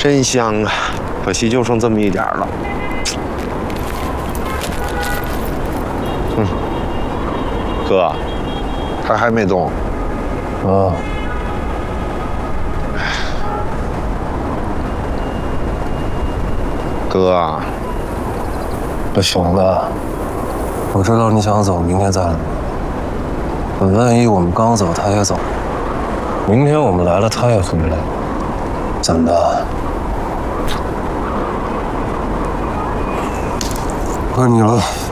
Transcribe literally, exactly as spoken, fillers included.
真香啊！可惜就剩这么一点了。嗯，哥，他还没动。 啊。 哥啊， 不行的，我知道你想走，明天再来。可万一我们刚走，他也走，明天我们来了，他也回来，怎么办？该你了。